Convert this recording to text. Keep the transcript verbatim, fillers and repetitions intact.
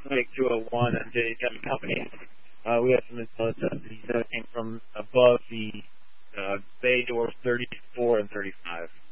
Quake two oh one on J seven Company. Uh, we have some intelligence that came from above the uh, bay doors thirty-four and thirty-five.